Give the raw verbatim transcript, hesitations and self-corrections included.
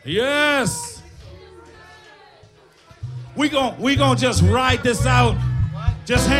Yes. We gon' we gon' just ride this out. Just hang